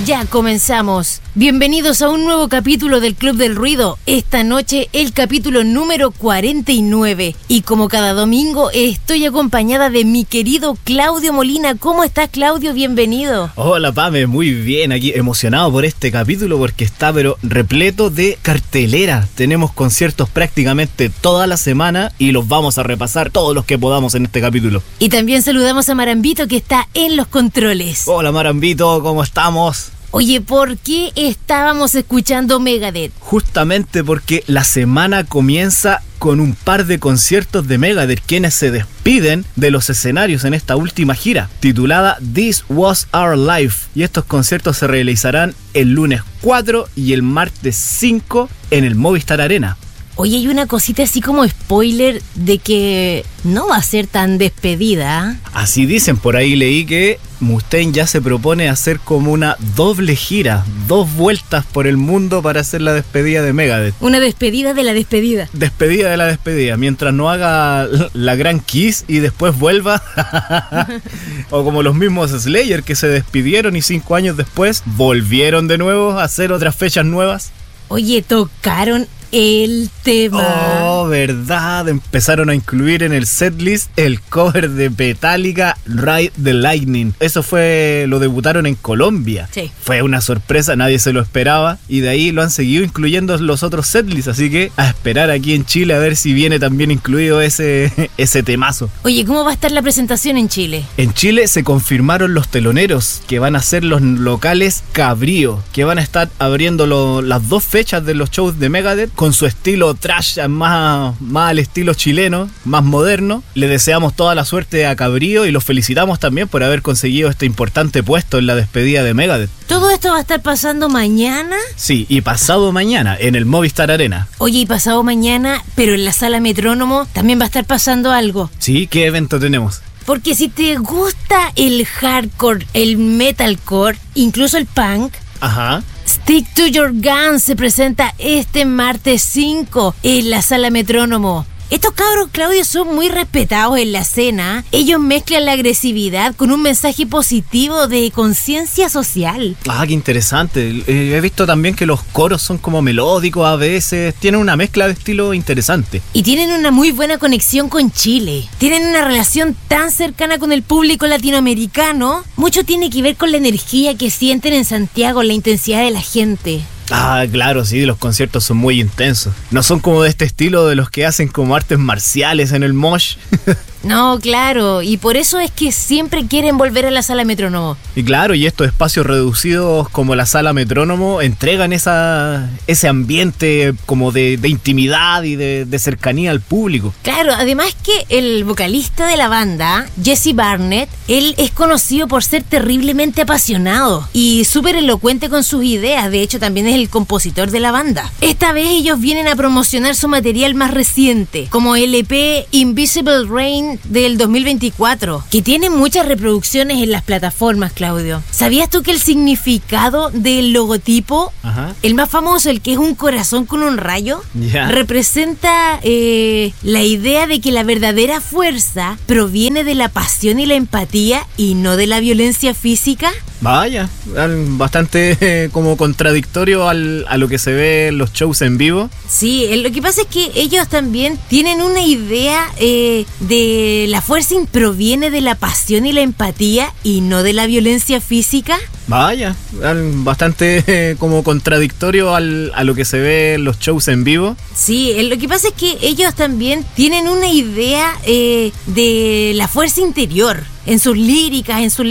Ya comenzamos. Bienvenidos a un nuevo capítulo del Club del Ruido. Esta noche el capítulo número 49. Y como cada domingo estoy acompañada de mi querido Claudio Molina. ¿Cómo estás, Claudio? Bienvenido. Hola, Pame, muy bien. Aquí emocionado por este capítulo porque está pero repleto de cartelera. Tenemos conciertos prácticamente toda la semana y los vamos a repasar todos los que podamos en este capítulo. Y también saludamos a Marambito, que está en los controles. Hola, Marambito, ¿cómo estamos? Oye, ¿por qué estábamos escuchando Megadeth? Justamente porque la semana comienza con un par de conciertos de Megadeth, quienes se despiden de los escenarios en esta última gira, titulada This Was Our Life. Y estos conciertos se realizarán el lunes 4 y el martes 5 en el Movistar Arena. Oye, hay una cosita así como spoiler de que no va a ser tan despedida. Así dicen, por ahí leí que Mustaine ya se propone hacer como una doble gira, 2 vueltas por el mundo para hacer la despedida de Megadeth. Una despedida de la despedida. Despedida de la despedida, mientras no haga la gran Kiss y después vuelva. O como los mismos Slayer que se despidieron y 5 años después volvieron de nuevo a hacer otras fechas nuevas. Oye, tocaron el tema. Oh, verdad, empezaron a incluir en el setlist el cover de Metallica, Ride the Lightning. Eso lo debutaron en Colombia. Sí. Fue una sorpresa, nadie se lo esperaba y de ahí lo han seguido incluyendo los otros setlists, así que a esperar aquí en Chile a ver si viene también incluido ese temazo. Oye, ¿cómo va a estar la presentación en Chile? En Chile se confirmaron los teloneros, que van a ser los locales Cabrío, que van a estar abriendo las 2 fechas de los shows de Megadeth con su estilo trash, más al estilo chileno, más moderno. Le deseamos toda la suerte a Cabrío y los felicitamos también por haber conseguido este importante puesto en la despedida de Megadeth. ¿Todo esto va a estar pasando mañana? Sí, y pasado mañana en el Movistar Arena. Oye, y pasado mañana, pero en la Sala Metrónomo también va a estar pasando algo. Sí, ¿qué evento tenemos? Porque si te gusta el hardcore, el metalcore, incluso el punk, ajá, Stick to Your Guns se presenta este martes 5 en la Sala Metrónomo. Estos cabros, Claudio, son muy respetados en la escena. Ellos mezclan la agresividad con un mensaje positivo de conciencia social. Ah, qué interesante. He visto también que los coros son como melódicos a veces. Tienen una mezcla de estilo interesante. Y tienen una muy buena conexión con Chile. Tienen una relación tan cercana con el público latinoamericano. Mucho tiene que ver con la energía que sienten en Santiago, la intensidad de la gente. Ah, claro, sí, los conciertos son muy intensos. No son como de este estilo de los que hacen como artes marciales en el mosh. No, claro, y por eso es que siempre quieren volver a la Sala Metrónomo. Y claro, y estos espacios reducidos como la Sala Metrónomo entregan ese ambiente como de intimidad y de cercanía al público. Claro, además que el vocalista de la banda, Jesse Barnett, él es conocido por ser terriblemente apasionado y súper elocuente con sus ideas. De hecho, también es el compositor de la banda. Esta vez ellos vienen a promocionar su material más reciente, como el EP Invisible Rain del 2024, que tiene muchas reproducciones en las plataformas, Claudio. ¿Sabías tú que el significado del logotipo, ajá, el más famoso, el que es un corazón con un rayo, yeah, representa la idea de que la verdadera fuerza proviene de la pasión y la empatía y no de la violencia física? Vaya, bastante como contradictorio a lo que se ve en los shows en vivo. Sí, lo que pasa es que ellos también tienen una idea de la fuerza proviene de la pasión y la empatía y no de la violencia física. Vaya, bastante como contradictorio a lo que se ve en los shows en vivo. Sí, lo que pasa es que ellos también tienen una idea de la fuerza interior en sus líricas, en sus